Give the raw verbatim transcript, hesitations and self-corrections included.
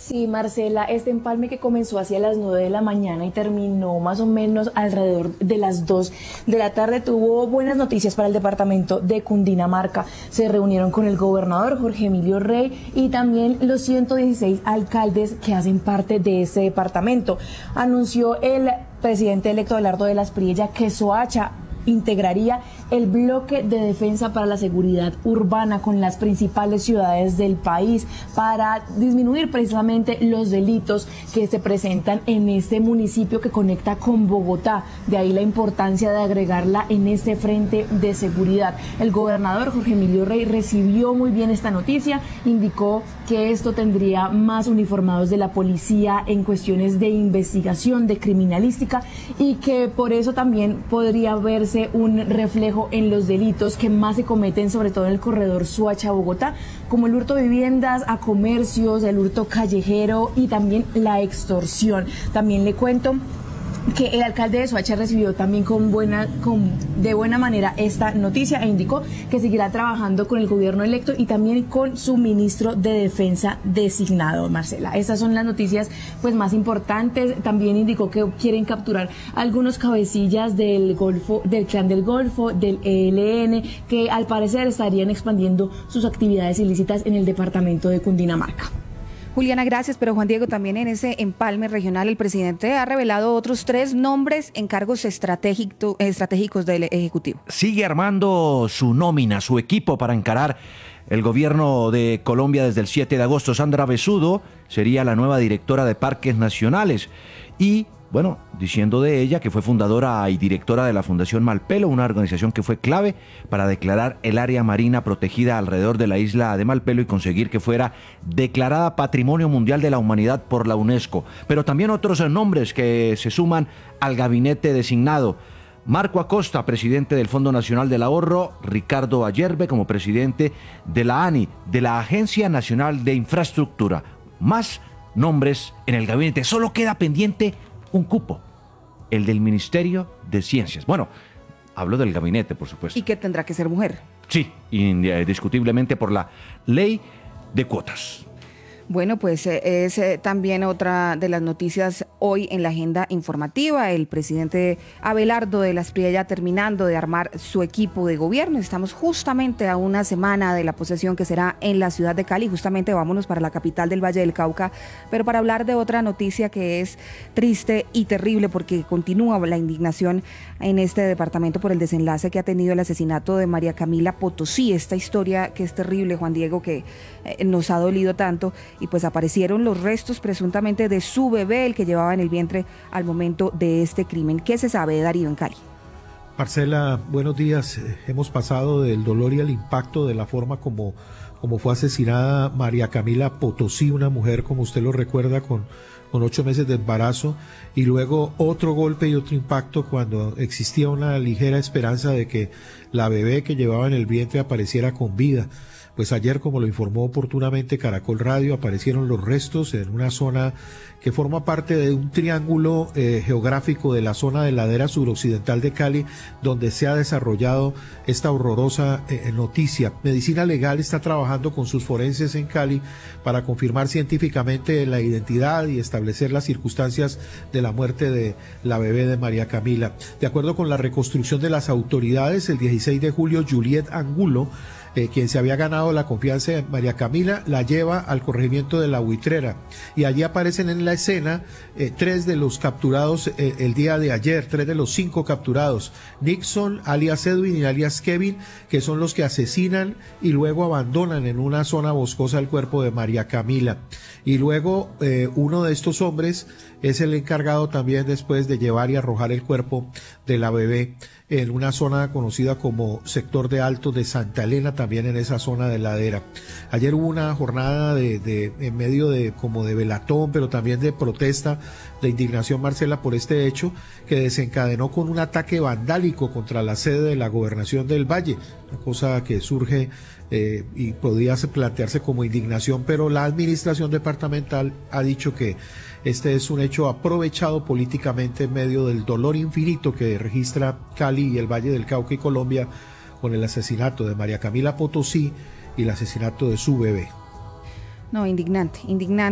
Sí, Marcela, este empalme que comenzó hacia las nueve de la mañana y terminó más o menos alrededor de las dos de la tarde tuvo buenas noticias para el departamento de Cundinamarca. Se reunieron con el gobernador Jorge Emilio Rey y también los ciento dieciséis alcaldes que hacen parte de este departamento. Anunció el presidente electo Abelardo de la Espriella que Soacha integraría el bloque de defensa para la seguridad urbana con las principales ciudades del país para disminuir precisamente los delitos que se presentan en este municipio que conecta con Bogotá. De ahí la importancia de agregarla en este frente de seguridad. El gobernador Jorge Emilio Rey recibió muy bien esta noticia, indicó que esto tendría más uniformados de la policía en cuestiones de investigación, de criminalística, y que por eso también podría verse un reflejo en los delitos que más se cometen, sobre todo en el corredor Soacha-Bogotá, como el hurto de viviendas a comercios, el hurto callejero y también la extorsión. También le cuento que el alcalde de Soacha recibió también con buena, con, de buena manera esta noticia e indicó que seguirá trabajando con el gobierno electo y también con su ministro de Defensa designado, Marcela. Estas son las noticias pues más importantes. También indicó que quieren capturar algunos cabecillas del Golfo, del Clan del Golfo, del E L N, que al parecer estarían expandiendo sus actividades ilícitas en el departamento de Cundinamarca. Juliana, gracias, pero Juan Diego, también en ese empalme regional el presidente ha revelado otros tres nombres en cargos estratégico, estratégicos del Ejecutivo. Sigue armando su nómina, su equipo para encarar el gobierno de Colombia desde el siete de agosto. Sandra Besudo sería la nueva directora de Parques Nacionales y, bueno, diciendo de ella que fue fundadora y directora de la Fundación Malpelo, una organización que fue clave para declarar el área marina protegida alrededor de la isla de Malpelo y conseguir que fuera declarada Patrimonio Mundial de la Humanidad por la UNESCO. Pero también otros nombres que se suman al gabinete designado. Marco Acosta, presidente del Fondo Nacional del Ahorro, Ricardo Ayerbe como presidente de la A N I, de la Agencia Nacional de Infraestructura. Más nombres en el gabinete. Solo queda pendiente un cupo, el del Ministerio de Ciencias. Bueno, hablo del gabinete, por supuesto. ¿Y que tendrá que ser mujer? Sí, indiscutiblemente por la ley de cuotas. Bueno, pues es también otra de las noticias hoy en la agenda informativa. El presidente Abelardo de la Espriella terminando de armar su equipo de gobierno. Estamos justamente a una semana de la posesión que será en la ciudad de Cali. Justamente vámonos para la capital del Valle del Cauca, pero para hablar de otra noticia que es triste y terrible porque continúa la indignación en este departamento por el desenlace que ha tenido el asesinato de María Camila Potosí. Esta historia que es terrible, Juan Diego, que eh, nos ha dolido tanto. Y pues aparecieron los restos presuntamente de su bebé, el que llevaba en el vientre al momento de este crimen. ¿Qué se sabe de Darío en Cali? Marcela, buenos días. Hemos pasado del dolor y el impacto de la forma como, como fue asesinada María Camila Potosí, una mujer, como usted lo recuerda, con, con ocho meses de embarazo, y luego otro golpe y otro impacto cuando existía una ligera esperanza de que la bebé que llevaba en el vientre apareciera con vida. Pues ayer, como lo informó oportunamente Caracol Radio, aparecieron los restos en una zona que forma parte de un triángulo eh, geográfico de la zona de ladera suroccidental de Cali, donde se ha desarrollado esta horrorosa eh, noticia. Medicina Legal está trabajando con sus forenses en Cali para confirmar científicamente la identidad y establecer las circunstancias de la muerte de la bebé de María Camila. De acuerdo con la reconstrucción de las autoridades, el dieciséis de julio, Juliet Angulo, Eh, quien se había ganado la confianza de María Camila, la lleva al corregimiento de La Buitrera y allí aparecen en la escena eh, tres de los capturados eh, el día de ayer, tres de los cinco capturados, Nixon, alias Edwin y alias Kevin, que son los que asesinan y luego abandonan en una zona boscosa el cuerpo de María Camila. Y luego eh, uno de estos hombres es el encargado también después de llevar y arrojar el cuerpo de la bebé en una zona conocida como sector de Alto de Santa Elena, también en esa zona de ladera. Ayer hubo una jornada de, de en medio de como de velatón, pero también de protesta, de indignación, Marcela, por este hecho que desencadenó con un ataque vandálico contra la sede de la Gobernación del Valle, una cosa que surge eh, y podría plantearse como indignación, pero la administración departamental ha dicho que este es un hecho aprovechado políticamente en medio del dolor infinito que registra Cali y el Valle del Cauca y Colombia con el asesinato de María Camila Potosí y el asesinato de su bebé. No, indignante, indignante.